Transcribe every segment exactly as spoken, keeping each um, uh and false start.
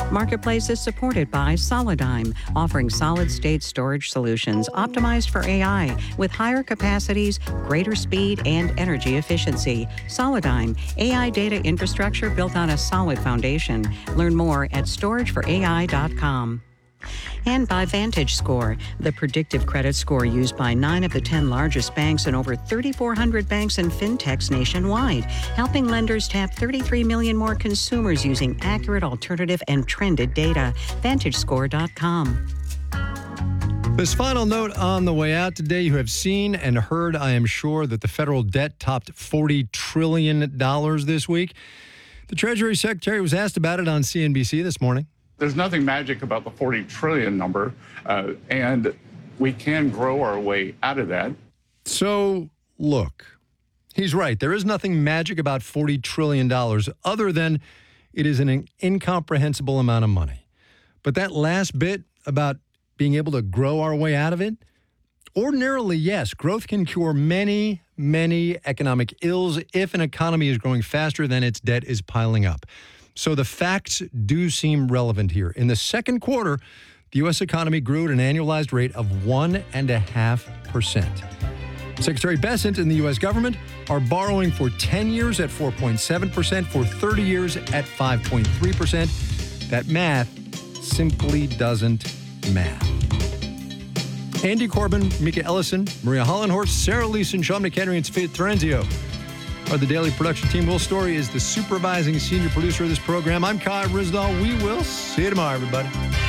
Marketplace is supported by Solidigm, offering solid-state storage solutions optimized for A I with higher capacities, greater speed, and energy efficiency. Solidigm, A I data infrastructure built on a solid foundation. Learn more at storage for A I dot com. And by VantageScore, the predictive credit score used by nine of the ten largest banks and over thirty-four hundred banks and fintechs nationwide, helping lenders tap thirty-three million more consumers using accurate, alternative, and trended data. Vantage Score dot com. This final note on the way out today, you have seen and heard, I am sure, that the federal debt topped forty trillion dollars this week. The Treasury Secretary was asked about it on C N B C this morning. There's nothing magic about the forty trillion number, uh, and we can grow our way out of that. So, look, he's right. There is nothing magic about forty trillion dollars other than it is an incomprehensible amount of money. But that last bit about being able to grow our way out of it, ordinarily, yes, growth can cure many, many economic ills if an economy is growing faster than its debt is piling up. So the facts do seem relevant here. In the second quarter, the U S economy grew at an annualized rate of one point five percent. Secretary Bessent and the U S government are borrowing for ten years at four point seven percent, for thirty years at five point three percent. That math simply doesn't math. Andy Corbin, Mika Ellison, Maria Hollenhorst, Sarah Leeson, Sean McHenry, and Sophia Terenzio are the daily production team. Will Story is the supervising senior producer of this program. I'm Kai Ryssdal. We will see you tomorrow, everybody.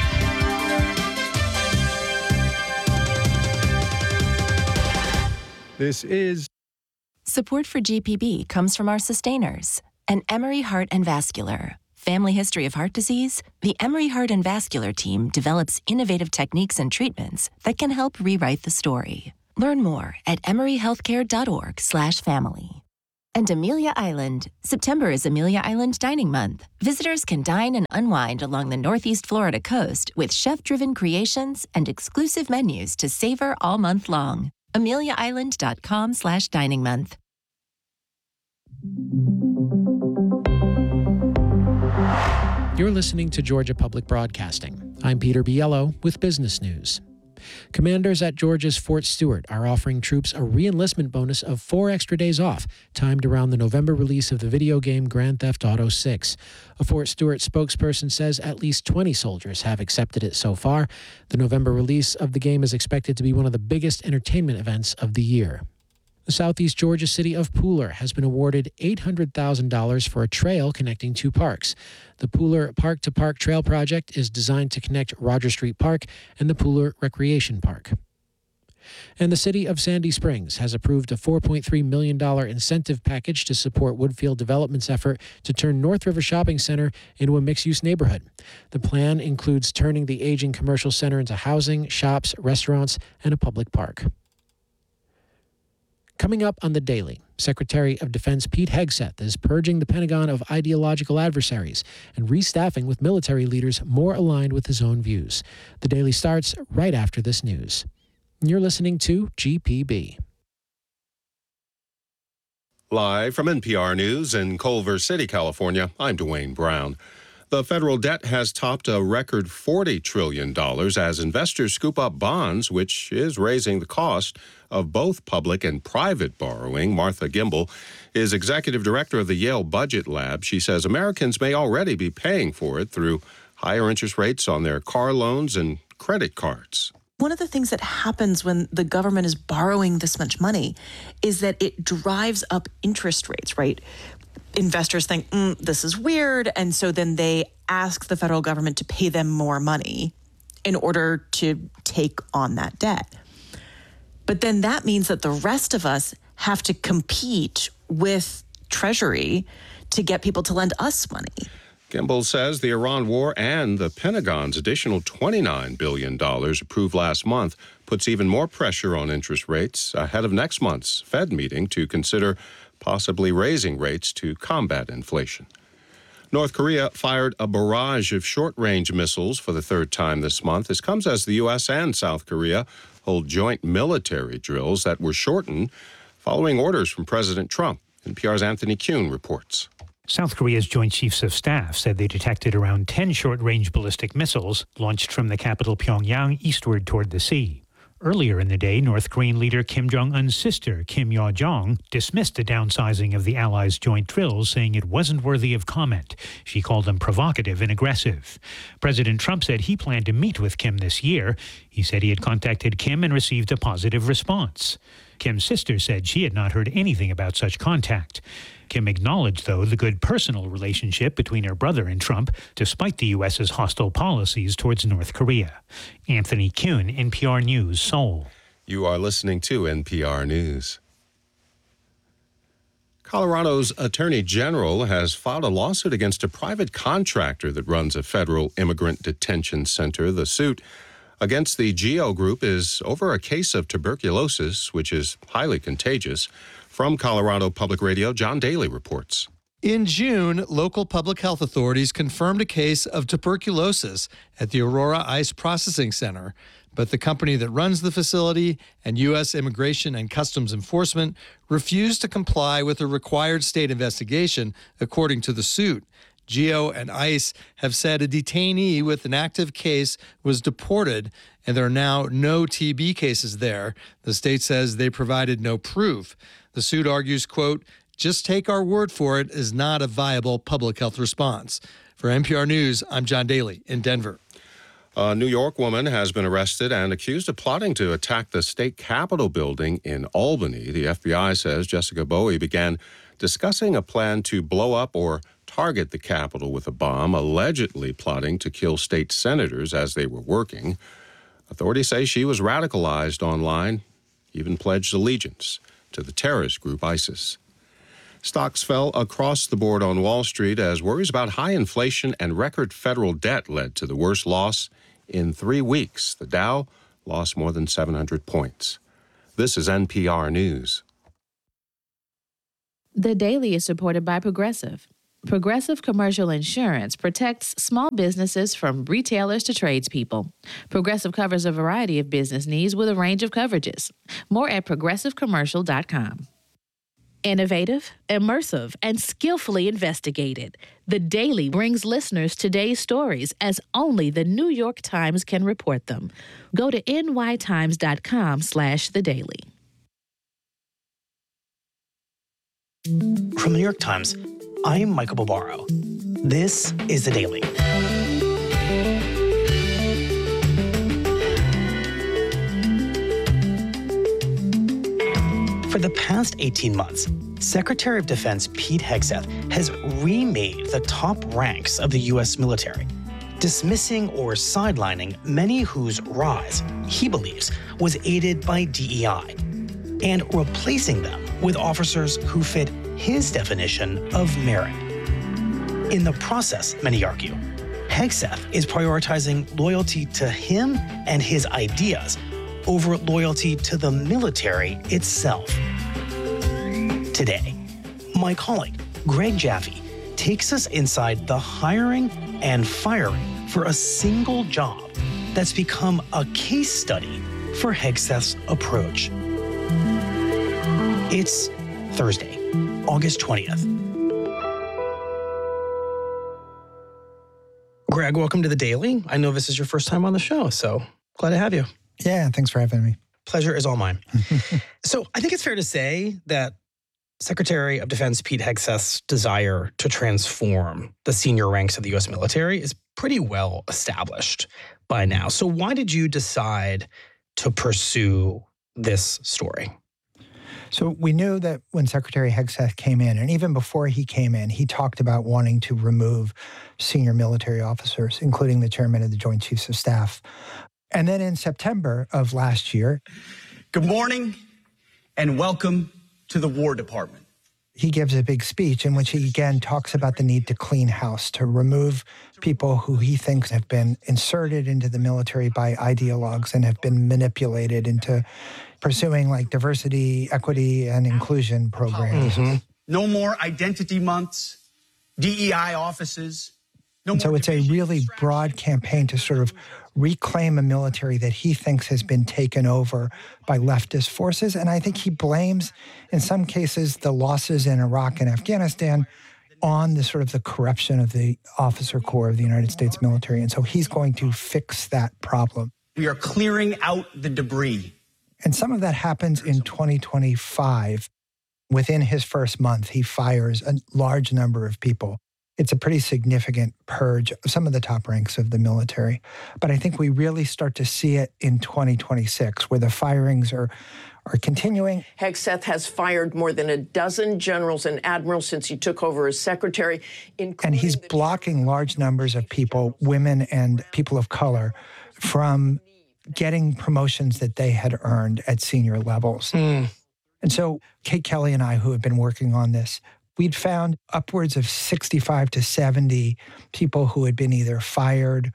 This is... Support for G P B comes from our sustainers and Emory Heart and Vascular. Family history of heart disease? The Emory Heart and Vascular team develops innovative techniques and treatments that can help rewrite the story. Learn more at emory healthcare dot org slash family. And Amelia Island. September is Amelia Island Dining Month. Visitors can dine and unwind along the Northeast Florida coast with chef-driven creations and exclusive menus to savor all month long. amelia island dot com slash dining month. You're listening to Georgia Public Broadcasting. I'm Peter Biello with Business News. Commanders at Georgia's Fort Stewart are offering troops a re-enlistment bonus of four extra days off, timed around the November release of the video game Grand Theft Auto six. A Fort Stewart spokesperson says at least twenty soldiers have accepted it so far. The November release of the game is expected to be one of the biggest entertainment events of the year. The Southeast Georgia city of Pooler has been awarded eight hundred thousand dollars for a trail connecting two parks. The Pooler Park to Park Trail project is designed to connect Roger Street Park and the Pooler Recreation Park. And the city of Sandy Springs has approved a four point three million dollars incentive package to support Woodfield Development's effort to turn North River Shopping Center into a mixed-use neighborhood. The plan includes turning the aging commercial center into housing, shops, restaurants, and a public park. Coming up on The Daily, Secretary of Defense Pete Hegseth is purging the Pentagon of ideological adversaries and restaffing with military leaders more aligned with his own views. The Daily starts right after this news. You're listening to G P B. Live from N P R News in Culver City, California, I'm Dwayne Brown. The federal debt has topped a record forty trillion dollars as investors scoop up bonds, which is raising the cost of both public and private borrowing. Martha Gimbel is executive director of the Yale Budget Lab. She says Americans may already be paying for it through higher interest rates on their car loans and credit cards. One of the things that happens when the government is borrowing this much money is that it drives up interest rates, right? Investors think, mm, this is weird, and so then they ask the federal government to pay them more money in order to take on that debt. But then that means that the rest of us have to compete with Treasury to get people to lend us money. Gimbel says the Iran war and the Pentagon's additional twenty-nine billion dollars approved last month puts even more pressure on interest rates ahead of next month's Fed meeting to consider possibly raising rates to combat inflation. North Korea fired a barrage of short-range missiles for the third time this month. This comes as the U S and South Korea hold joint military drills that were shortened following orders from President Trump. N P R's Anthony Kuhn reports. South Korea's Joint Chiefs of Staff said they detected around ten short-range ballistic missiles launched from the capital Pyongyang eastward toward the sea. Earlier in the day, North Korean leader Kim Jong-un's sister, Kim Yo-jong, dismissed the downsizing of the Allies' joint drills, saying it wasn't worthy of comment. She called them provocative and aggressive. President Trump said he planned to meet with Kim this year. He said he had contacted Kim and received a positive response. Kim's sister said she had not heard anything about such contact. Kim acknowledged, though, the good personal relationship between her brother and Trump, despite the U S's hostile policies towards North Korea. Anthony Kuhn, N P R News, Seoul. You are listening to N P R News. Colorado's Attorney General has filed a lawsuit against a private contractor that runs a federal immigrant detention center. The suit against the GEO Group is over a case of tuberculosis, which is highly contagious. From Colorado Public Radio, John Daly reports. In June, local public health authorities confirmed a case of tuberculosis at the Aurora Ice Processing Center, but the company that runs the facility and U S Immigration and Customs Enforcement refused to comply with the required state investigation, according to the suit. GEO and ICE have said a detainee with an active case was deported, and there are now no T B cases there. The state says they provided no proof. The suit argues, quote, "Just take our word for it" is not a viable public health response. For N P R News, I'm John Daly in Denver. A New York woman has been arrested and accused of plotting to attack the state capitol building in Albany. The F B I says Jessica Bowie began discussing a plan to blow up or target the Capitol with a bomb, allegedly plotting to kill state senators as they were working. Authorities say she was radicalized online, even pledged allegiance to the terrorist group ISIS. Stocks fell across the board on Wall Street as worries about high inflation and record federal debt led to the worst loss in three weeks. The Dow lost more than seven hundred points. This is N P R News. The Daily is supported by Progressive. Progressive Commercial Insurance protects small businesses from retailers to tradespeople. Progressive covers a variety of business needs with a range of coverages. More at progressive commercial dot com. Innovative, immersive, and skillfully investigated. The Daily brings listeners today's stories as only the New York Times can report them. Go to N Y times dot com slash the daily. From the New York Times, I'm Michael Barbaro. This is The Daily. For the past eighteen months, Secretary of Defense Pete Hegseth has remade the top ranks of the U S military, dismissing or sidelining many whose rise, he believes, was aided by D E I, and replacing them with officers who fit his definition of merit. In the process, many argue, Hegseth is prioritizing loyalty to him and his ideas over loyalty to the military itself. Today, my colleague, Greg Jaffe, takes us inside the hiring and firing for a single job that's become a case study for Hegseth's approach. It's Thursday, August twentieth. Greg, welcome to The Daily. I know this is your first time on the show, so glad to have you. Yeah, thanks for having me. Pleasure is all mine. So I think it's fair to say that Secretary of Defense Pete Hegseth's desire to transform the senior ranks of the U S military is pretty well established by now. So why did you decide to pursue this story? So we knew that when Secretary Hegseth came in, and even before he came in, he talked about wanting to remove senior military officers, including the chairman of the Joint Chiefs of Staff. And then in September of last year, good morning and welcome to the War Department. He gives a big speech in which he again talks about the need to clean house, to remove people who he thinks have been inserted into the military by ideologues and have been manipulated into pursuing like diversity, equity, and inclusion programs. Mm-hmm. No more identity months, D E I offices. No and so it's a really broad campaign to sort of reclaim a military that he thinks has been taken over by leftist forces. And I think he blames, in some cases, the losses in Iraq and Afghanistan on the sort of the corruption of the officer corps of the United States military. And so he's going to fix that problem. We are clearing out the debris. And some of that happens in twenty twenty-five. Within his first month, he fires a large number of people. It's a pretty significant purge of some of the top ranks of the military. But I think we really start to see it in twenty twenty-six, where the firings are are continuing. Hegseth has fired more than a dozen generals and admirals since he took over as secretary. And he's blocking large numbers of people, women and people of color, from getting promotions that they had earned at senior levels. Mm. And so Kate Kelly and I, who have been working on this, we'd found upwards of sixty-five to seventy people who had been either fired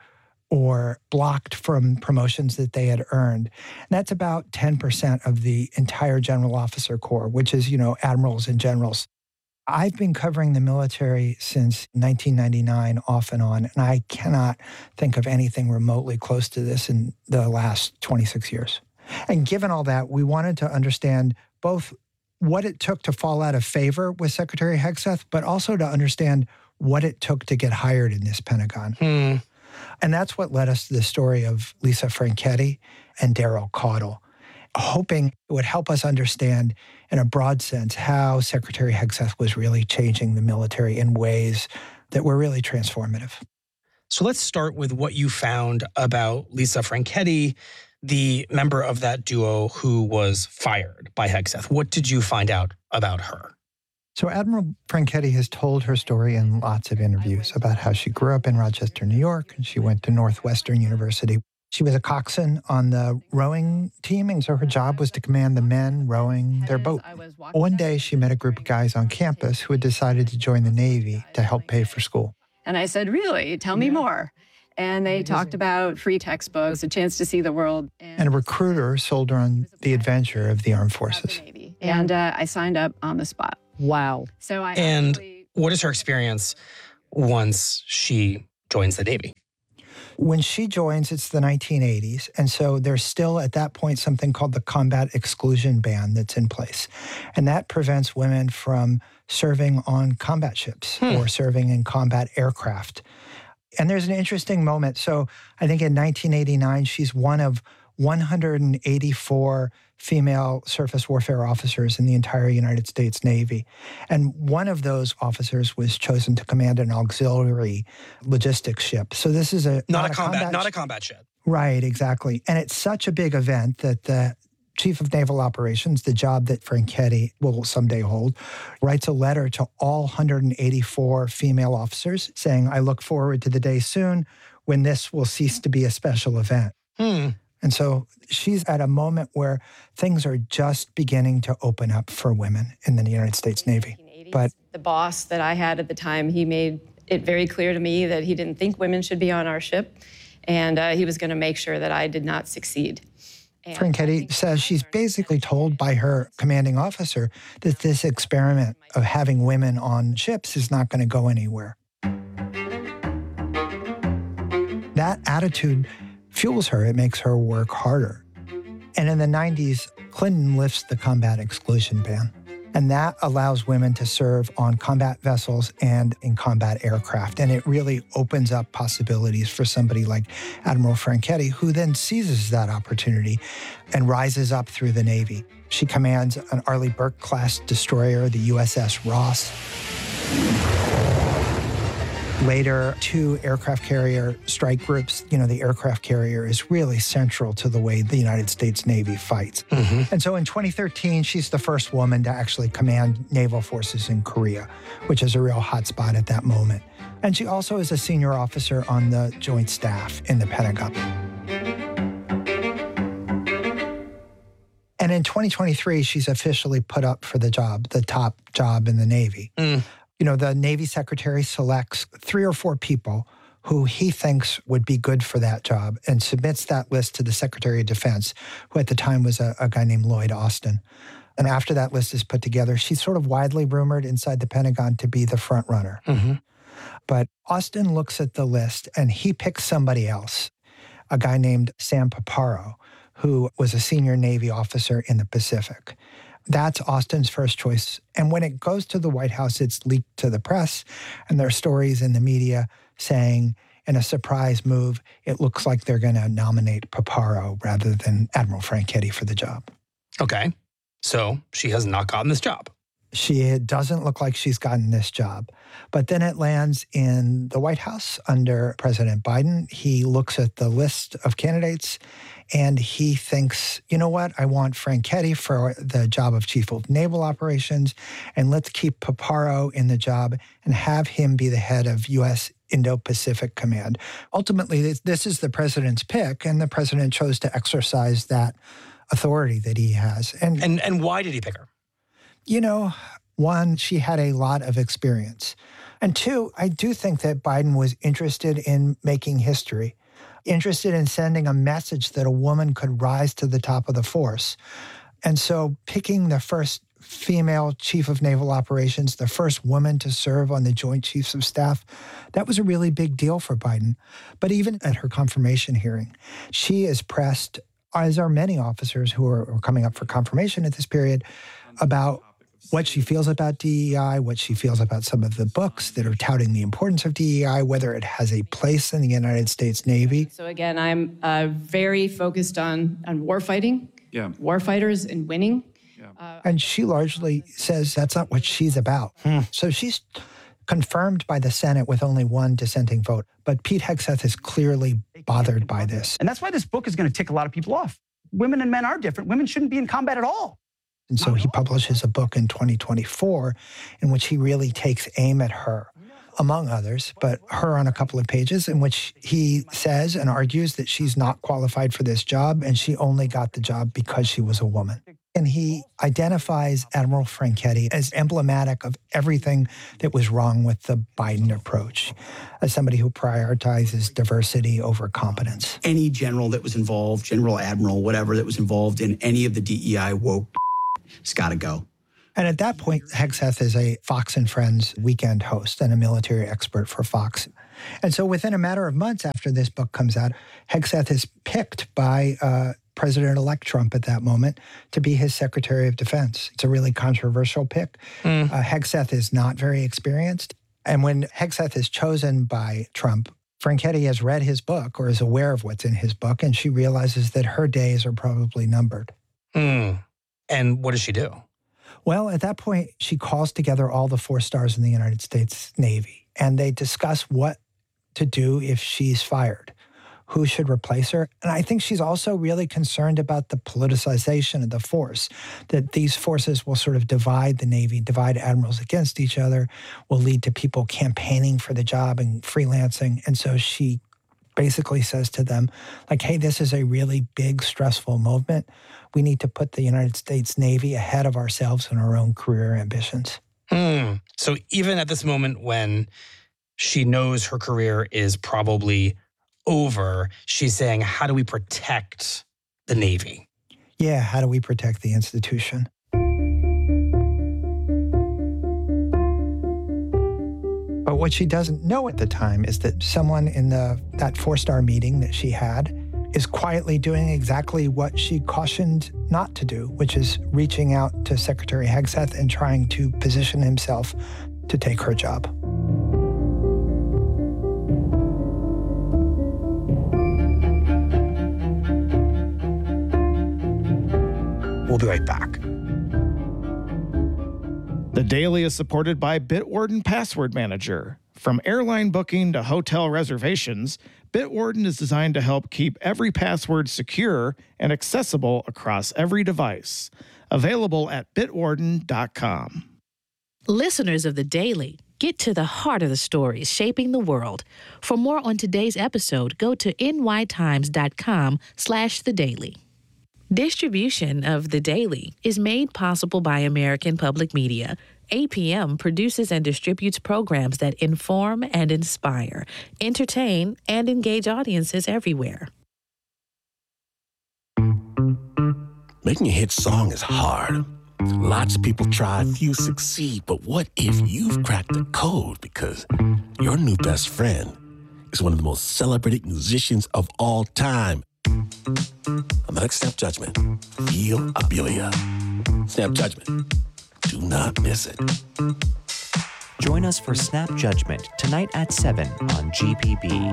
or blocked from promotions that they had earned. And that's about ten percent of the entire General Officer Corps, which is, you know, admirals and generals. I've been covering the military since nineteen ninety-nine, off and on, and I cannot think of anything remotely close to this in the last twenty-six years. And given all that, we wanted to understand both what it took to fall out of favor with Secretary Hegseth, but also to understand what it took to get hired in this Pentagon. Hmm. And that's what led us to the story of Lisa Franchetti and Daryl Caudle, hoping it would help us understand in a broad sense how Secretary Hegseth was really changing the military in ways that were really transformative. So let's start with what you found about Lisa Franchetti, the member of that duo who was fired by Hegseth. What did you find out about her? So Admiral Franchetti has told her story in lots of interviews about how she grew up in Rochester, New York, and she went to Northwestern University. She was a coxswain on the rowing team, and so her job was to command the men rowing their boat. One day, she met a group of guys on campus who had decided to join the Navy to help pay for school. And I said, really? Tell me more. And they talked about free textbooks, a chance to see the world. And, and a recruiter sold her on the adventure of the armed forces. And uh, I signed up on the spot. Wow. So I and actually, what is her experience once she joins the Navy? When she joins, it's the nineteen eighties. And so there's still at that point something called the combat exclusion ban that's in place. And that prevents women from serving on combat ships hmm. or serving in combat aircraft. And there's an interesting moment. So I think in nineteen eighty-nine, she's one of one hundred eighty-four female surface warfare officers in the entire United States Navy. And one of those officers was chosen to command an auxiliary logistics ship. So this is a not, not a combat, combat not sh- a combat ship. Right, exactly. And it's such a big event that the Chief of Naval Operations, the job that Franchetti will someday hold, writes a letter to all one hundred eighty-four female officers saying, I look forward to the day soon when this will cease to be a special event. Hmm. And so she's at a moment where things are just beginning to open up for women in the United States Navy. But the boss that I had at the time, he made it very clear to me that he didn't think women should be on our ship. And uh, he was going to make sure that I did not succeed. And Franchetti says she's basically told by her commanding officer that this experiment of having women on ships is not going to go anywhere. That attitude fuels her. It makes her work harder. And in the nineties, Clinton lifts the combat exclusion ban. And that allows women to serve on combat vessels and in combat aircraft. And it really opens up possibilities for somebody like Admiral Franchetti, who then seizes that opportunity and rises up through the Navy. She commands an Arleigh Burke-class destroyer, the U S S Ross. Later, two aircraft carrier strike groups. You know, the aircraft carrier is really central to the way the United States Navy fights. Mm-hmm. And so in twenty thirteen, she's the first woman to actually command naval forces in Korea, which is a real hot spot at that moment. And she also is a senior officer on the Joint Staff in the Pentagon. And in twenty twenty-three, she's officially put up for the job, the top job in the Navy. Mm. You know, the Navy secretary selects three or four people who he thinks would be good for that job and submits that list to the Secretary of Defense, who at the time was a, a guy named Lloyd Austin. And after that list is put together, she's sort of widely rumored inside the Pentagon to be the front runner. Mm-hmm. But Austin looks at the list and he picks somebody else, a guy named Sam Paparo, who was a senior Navy officer in the Pacific. That's Austin's first choice. And when it goes to the White House, it's leaked to the press, and there are stories in the media saying, in a surprise move, it looks like they're going to nominate Paparo rather than Admiral Franchetti for the job. Okay. So she has not gotten this job. She doesn't look like she's gotten this job. But then it lands in the White House under President Biden. He looks at the list of candidates and he thinks, you know what, I want Franchetti for the job of Chief of Naval Operations, and let's keep Paparo in the job and have him be the head of U S Indo-Pacific Command. Ultimately, this, this is the president's pick, and the president chose to exercise that authority that he has. And and, and why did he pick her? You know, one, she had a lot of experience. And two, I do think that Biden was interested in making history, interested in sending a message that a woman could rise to the top of the force. And so picking the first female chief of naval operations, the first woman to serve on the Joint Chiefs of Staff, that was a really big deal for Biden. But even at her confirmation hearing, she is pressed, as are many officers who are, are coming up for confirmation at this period, about what she feels about D E I, what she feels about some of the books that are touting the importance of D E I, whether it has a place in the United States Navy. So again, I'm uh, very focused on, on warfighting, yeah. warfighters and winning. Uh, and she largely says that's not what she's about. Hmm. So she's confirmed by the Senate with only one dissenting vote. But Pete Hegseth is clearly bothered by this. And that's why this book is going to tick a lot of people off. Women and men are different. Women shouldn't be in combat at all. And so he publishes a book in twenty twenty-four in which he really takes aim at her, among others, but her on a couple of pages, in which he says and argues that she's not qualified for this job and she only got the job because she was a woman. And he identifies Admiral Franchetti as emblematic of everything that was wrong with the Biden approach, as somebody who prioritizes diversity over competence. Any general that was involved, general, admiral, whatever, that was involved in any of the D E I woke, it's got to go. And at that point, Hegseth is a Fox and Friends weekend host and a military expert for Fox. And so within a matter of months after this book comes out, Hegseth is picked by uh, President-elect Trump at that moment to be his Secretary of Defense. It's a really controversial pick. Mm. Uh, Hegseth is not very experienced. And when Hegseth is chosen by Trump, Franchetti has read his book or is aware of what's in his book, and she realizes that her days are probably numbered. Mm. And what does she do? Well, at that point, she calls together all the four stars in the United States Navy, and they discuss what to do if she's fired, who should replace her. And I think she's also really concerned about the politicization of the force, that these forces will sort of divide the Navy, divide admirals against each other, will lead to people campaigning for the job and freelancing. And so she basically says to them, like, hey, this is a really big, stressful movement. We need to put the United States Navy ahead of ourselves and our own career ambitions. Hmm. So even at this moment when she knows her career is probably over, she's saying, how do we protect the Navy? Yeah, how do we protect the institution? But what she doesn't know at the time is that someone in the that four-star meeting that she had is quietly doing exactly what she cautioned not to do, which is reaching out to Secretary Hegseth and trying to position himself to take her job. We'll be right back. The Daily is supported by Bitwarden Password Manager. From airline booking to hotel reservations, Bitwarden is designed to help keep every password secure and accessible across every device. Available at bitwarden dot com. Listeners of The Daily, get to the heart of the stories shaping the world. For more on today's episode, go to nytimes.com slash The Daily. Distribution of The Daily is made possible by American Public Media. A P M produces and distributes programs that inform and inspire, entertain, and engage audiences everywhere. Making a hit song is hard. Lots of people try, few succeed, but what if you've cracked the code because your new best friend is one of the most celebrated musicians of all time, I'm gonna snap judgment. Feel Abelia. Snap judgment. Do not miss it. Join us for Snap Judgment tonight at seven on G P B.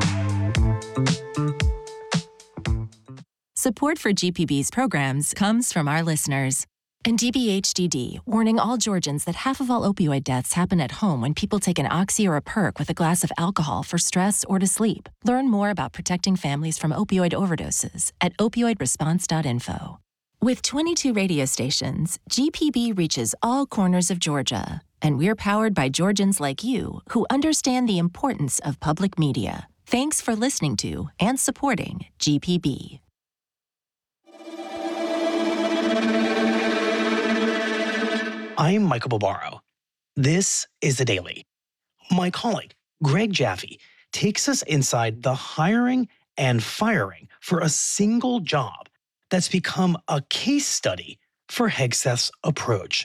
Support for G P B's programs comes from our listeners. And D B H D D, warning all Georgians that half of all opioid deaths happen at home when people take an Oxy or a Perk with a glass of alcohol for stress or to sleep. Learn more about protecting families from opioid overdoses at opioid response dot info. With twenty-two radio stations, G P B reaches all corners of Georgia. And we're powered by Georgians like you who understand the importance of public media. Thanks for listening to and supporting G P B. I'm Michael Barbaro. This is The Daily. My colleague, Greg Jaffe, takes us inside the hiring and firing for a single job that's become a case study for Hegseth's approach.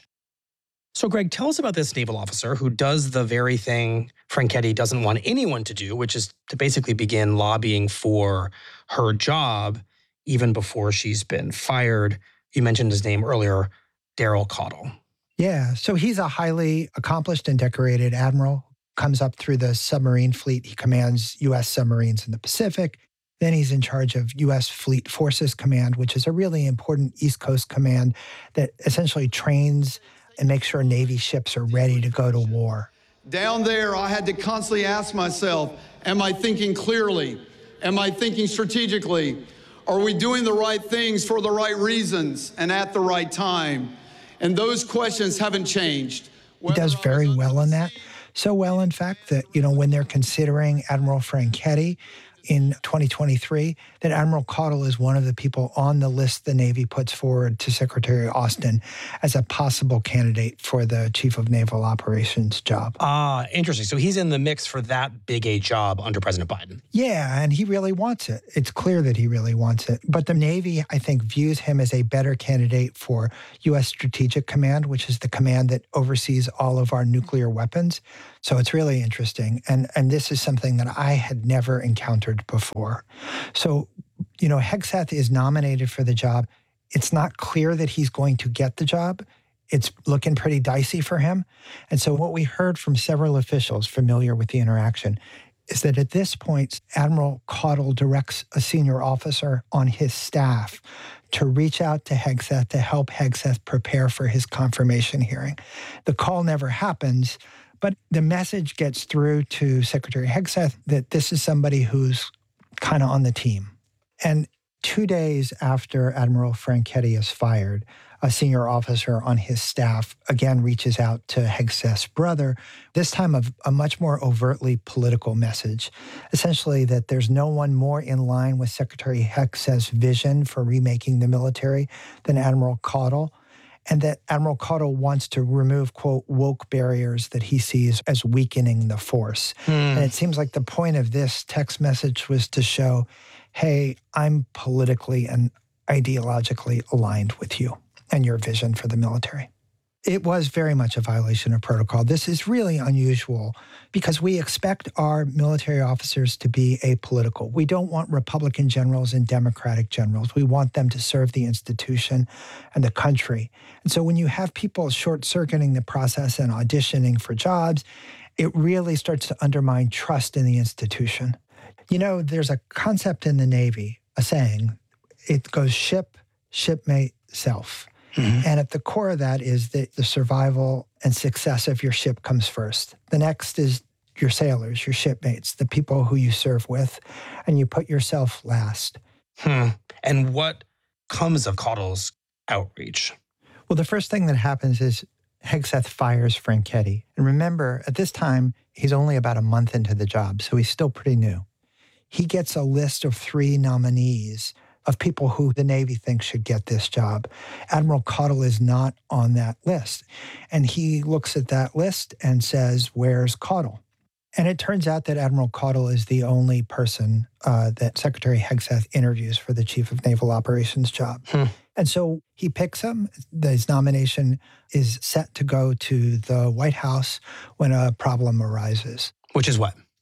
So, Greg, tell us about this naval officer who does the very thing Franchetti doesn't want anyone to do, which is to basically begin lobbying for her job even before she's been fired. You mentioned his name earlier, Daryl Caudle. Yeah, so he's a highly accomplished and decorated admiral, comes up through the submarine fleet. He commands U S submarines in the Pacific. Then he's in charge of U S Fleet Forces Command, which is a really important East Coast command that essentially trains and makes sure Navy ships are ready to go to war. Down there, I had to constantly ask myself, am I thinking clearly? Am I thinking strategically? Are we doing the right things for the right reasons and at the right time? And those questions haven't changed. He does very well in that. So well, in fact, that, you know, when they're considering Admiral Franchetti in twenty twenty-three, that Admiral Caudle is one of the people on the list the Navy puts forward to Secretary Austin as a possible candidate for the Chief of Naval Operations job. Ah, interesting. So he's in the mix for that big a job under President Biden. Yeah, and he really wants it. It's clear that he really wants it. But the Navy, I think, views him as a better candidate for U S Strategic Command, which is the command that oversees all of our nuclear weapons. So it's really interesting. And, and this is something that I had never encountered before. So, you know, Hegseth is nominated for the job. It's not clear that he's going to get the job. It's looking pretty dicey for him. And so what we heard from several officials familiar with the interaction is that at this point, Admiral Caudle directs a senior officer on his staff to reach out to Hegseth to help Hegseth prepare for his confirmation hearing. The call never happens, but the message gets through to Secretary Hegseth that this is somebody who's kind of on the team. And two days after Admiral Franchetti is fired, a senior officer on his staff again reaches out to Hegseth's brother, this time of a much more overtly political message, essentially that there's no one more in line with Secretary Hegseth's vision for remaking the military than Admiral Caudle, and that Admiral Caudle wants to remove, quote, woke barriers that he sees as weakening the force. Hmm. And it seems like the point of this text message was to show, hey, I'm politically and ideologically aligned with you and your vision for the military. It was very much a violation of protocol. This is really unusual because we expect our military officers to be apolitical. We don't want Republican generals and Democratic generals. We want them to serve the institution and the country. And so when you have people short-circuiting the process and auditioning for jobs, it really starts to undermine trust in the institution. You know, there's a concept in the Navy, a saying, it goes ship, shipmate, self. Mm-hmm. And at the core of that is that the survival and success of your ship comes first. The next is your sailors, your shipmates, the people who you serve with, and you put yourself last. Hmm. And what comes of Caudle's outreach? Well, the first thing that happens is Hegseth fires Franchetti. And remember, at this time, he's only about a month into the job, so he's still pretty new. He gets a list of three nominees of people who the Navy thinks should get this job. Admiral Caudle is not on that list. And he looks at that list and says, where's Caudle? And it turns out that Admiral Caudle is the only person uh, that Secretary Hegseth interviews for the Chief of Naval Operations job. Hmm. And so he picks him. His nomination is set to go to the White House when a problem arises. Which is what?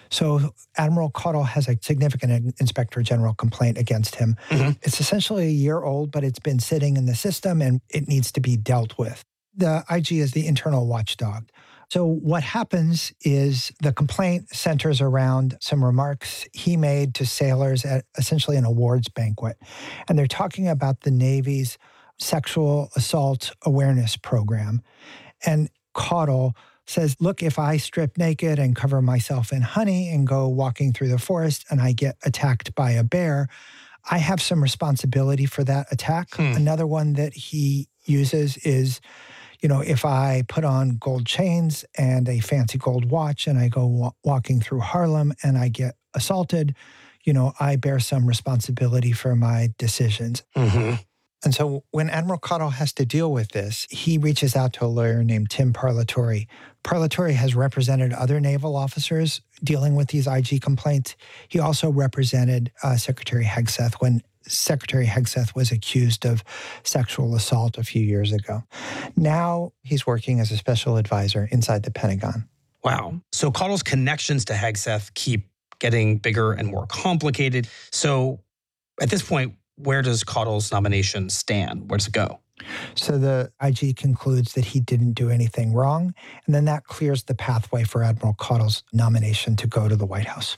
So Admiral Caudill has a significant Inspector General complaint against him. Mm-hmm. It's essentially a year old, but it's been sitting in the system and it needs to be dealt with. The I G is the internal watchdog. So what happens is the complaint centers around some remarks he made to sailors at essentially an awards banquet. And they're talking about the Navy's sexual assault awareness program. And Caudill says, look, if I strip naked and cover myself in honey and go walking through the forest and I get attacked by a bear, I have some responsibility for that attack. Hmm. Another one that he uses is, you know, if I put on gold chains and a fancy gold watch and I go wa- walking through Harlem and I get assaulted, you know, I bear some responsibility for my decisions. Mm-hmm. And so when Admiral Caudill has to deal with this, he reaches out to a lawyer named Tim Parlatore. Parlatore has represented other naval officers dealing with these I G complaints. He also represented uh, Secretary Hegseth when Secretary Hegseth was accused of sexual assault a few years ago. Now he's working as a special advisor inside the Pentagon. Wow. So Caudill's connections to Hegseth keep getting bigger and more complicated. So at this point, where does Caudill's nomination stand? Where does it go? So the I G concludes that he didn't do anything wrong, and then that clears the pathway for Admiral Caudill's nomination to go to the White House.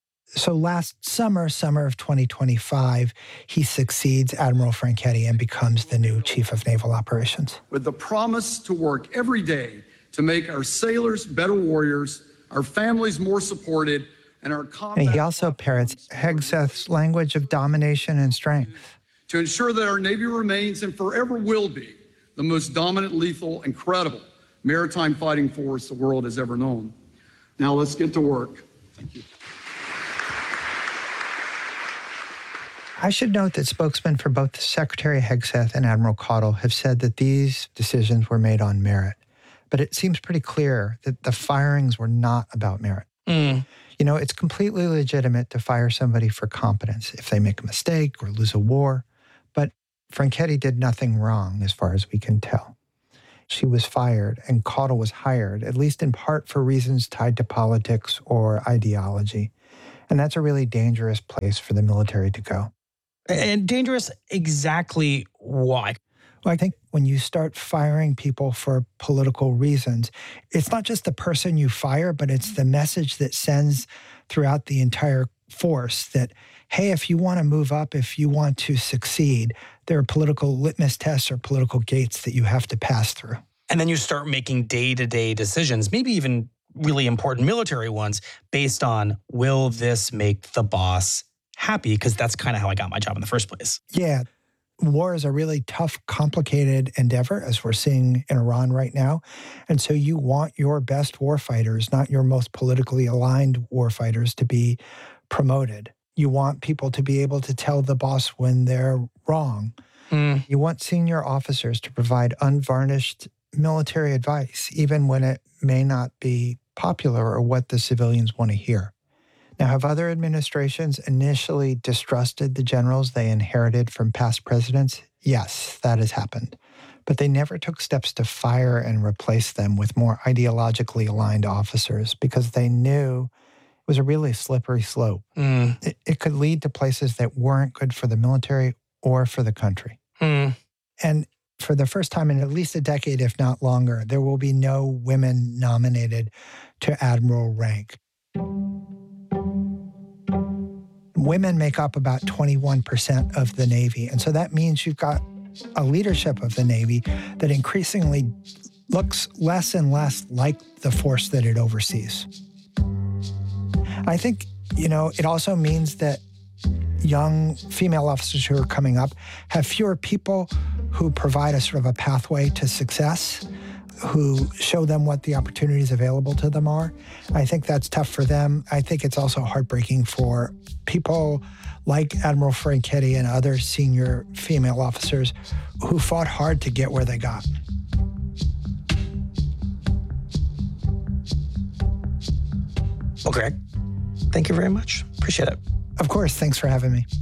So last summer, summer of twenty twenty-five, he succeeds Admiral Franchetti and becomes the new Chief of Naval Operations. With the promise to work every day to make our sailors better warriors, our families more supported, and our combat... And he also parrots Hegseth's language of domination and strength. To ensure that our Navy remains and forever will be the most dominant, lethal, and credible maritime fighting force the world has ever known. Now let's get to work. Thank you. I should note that spokesmen for both Secretary Hegseth and Admiral Caudill have said that these decisions were made on merit. But it seems pretty clear that the firings were not about merit. Mm. You know, it's completely legitimate to fire somebody for competence if they make a mistake or lose a war. But Franchetti did nothing wrong as far as we can tell. She was fired and Caudill was hired, at least in part for reasons tied to politics or ideology. And that's a really dangerous place for the military to go. And dangerous exactly why? Well, I think when you start firing people for political reasons, it's not just the person you fire, but it's the message that sends throughout the entire force that, hey, if you want to move up, if you want to succeed, there are political litmus tests or political gates that you have to pass through. And then you start making day-to-day decisions, maybe even really important military ones, based on, will this make the boss happy? Because that's kind of how I got my job in the first place. Yeah. War is a really tough, complicated endeavor, as we're seeing in Iran right now. And so you want your best warfighters, not your most politically aligned warfighters, to be promoted. You want people to be able to tell the boss when they're wrong. Mm. You want senior officers to provide unvarnished military advice, even when it may not be popular or what the civilians want to hear. Now, have other administrations initially distrusted the generals they inherited from past presidents? Yes, that has happened. But they never took steps to fire and replace them with more ideologically aligned officers because they knew it was a really slippery slope. Mm. It, it could lead to places that weren't good for the military or for the country. Mm. And for the first time in at least a decade, if not longer, there will be no women nominated to admiral rank. Women make up about twenty-one percent of the Navy. And so that means you've got a leadership of the Navy that increasingly looks less and less like the force that it oversees. I think, you know, it also means that young female officers who are coming up have fewer people who provide a sort of a pathway to success, who show them what the opportunities available to them are. I think that's tough for them. I think it's also heartbreaking for people like Admiral Franchetti and other senior female officers who fought hard to get where they got. Okay. Thank you very much. Appreciate it. Of course. Thanks for having me.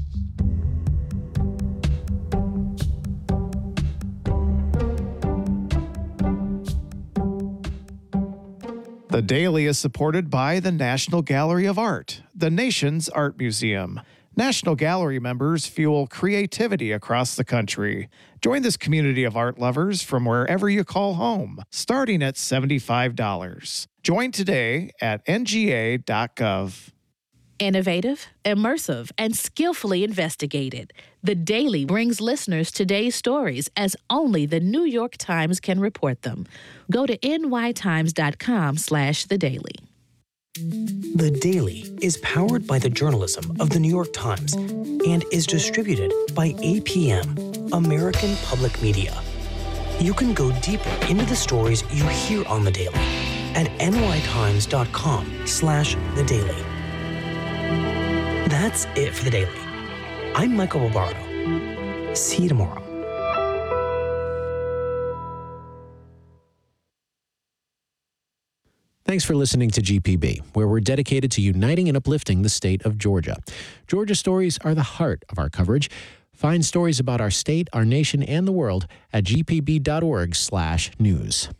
The The Daily is supported by the National Gallery of Art, the nation's art museum. National Gallery members fuel creativity across the country. Join this community of art lovers from wherever you call home, starting at seventy-five dollars. Join today at N G A dot gov. Innovative, immersive, and skillfully investigated. The Daily brings listeners today's stories as only the New York Times can report them. Go to N Y times dot com slash the daily. The Daily is powered by the journalism of the New York Times and is distributed by A P M, American Public Media. You can go deeper into the stories you hear on The Daily at N Y times dot com slash the daily. That's it for The Daily. I'm Michael Robardo. See you tomorrow. Thanks for listening to G P B, where we're dedicated to uniting and uplifting the state of Georgia. Georgia stories are the heart of our coverage. Find stories about our state, our nation, and the world at g p b dot org slash news.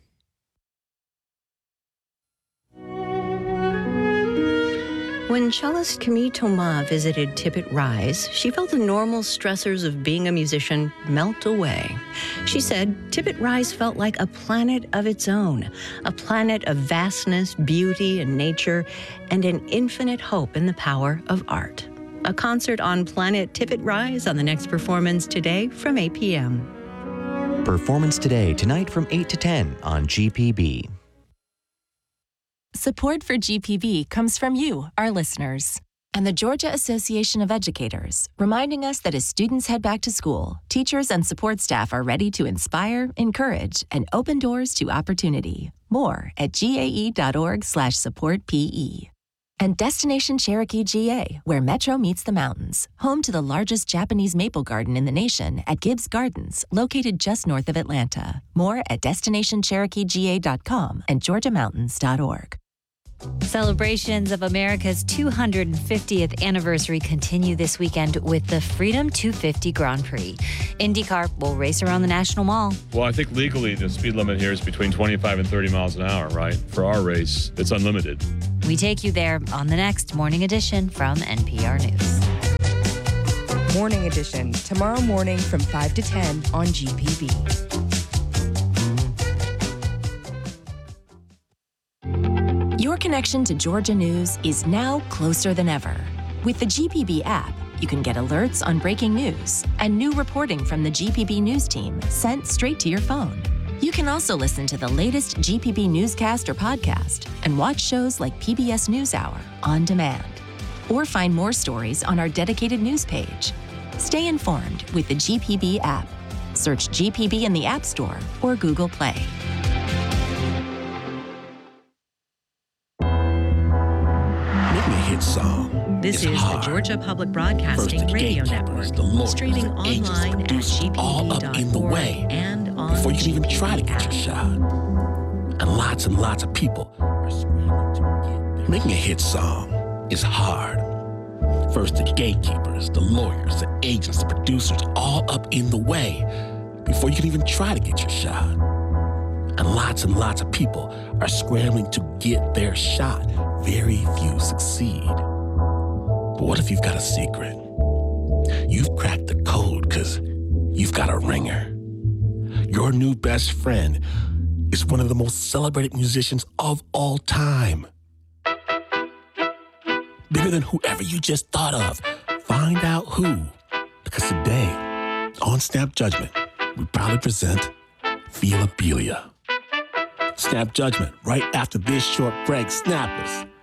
When cellist Camille Thomas visited Tippett Rise, she felt the normal stressors of being a musician melt away. She said Tippett Rise felt like a planet of its own, a planet of vastness, beauty, and nature, and an infinite hope in the power of art. A concert on Planet Tippett Rise on the next Performance Today from A P M. Performance Today, tonight from eight to ten on G P B. Support for G P B comes from you, our listeners, and the Georgia Association of Educators, reminding us that as students head back to school, teachers and support staff are ready to inspire, encourage, and open doors to opportunity. More at G A E dot org slash support P E. And Destination Cherokee G A, where Metro meets the mountains, home to the largest Japanese maple garden in the nation at Gibbs Gardens, located just north of Atlanta. More at destination cherokee G A dot com and georgia mountains dot org. Celebrations of America's two hundred fiftieth anniversary continue this weekend with the Freedom two fifty Grand Prix. IndyCar will race around the National Mall. Well, I think legally the speed limit here is between twenty-five and thirty miles an hour, right? For our race, it's unlimited. We take you there on the next Morning Edition from N P R News. Morning Edition, tomorrow morning from five to ten on G P B. Your connection to Georgia news is now closer than ever. With the G P B app, you can get alerts on breaking news and new reporting from the G P B News team sent straight to your phone. You can also listen to the latest G P B newscast or podcast and watch shows like P B S NewsHour on demand. Or find more stories on our dedicated news page. Stay informed with the G P B app. Search G P B in the App Store or Google Play. Song. This is hard. The Georgia Public Broadcasting Radio Network, streaming online at G P B dot org and on before you can even try to get your shot. And lots and lots of people are scrambling to get there. Making a hit song is hard. First, the gatekeepers, the lawyers, the agents, the producers, all up in the way before you can even try to get your shot. And lots and lots of people are scrambling to get their shot. Very few succeed. But what if you've got a secret? You've cracked the code because you've got a ringer. Your new best friend is one of the most celebrated musicians of all time. Bigger than whoever you just thought of. Find out who. Because today, on Snap Judgment, we proudly present Feelabilia. Snap Judgment right after this short break. Snappers,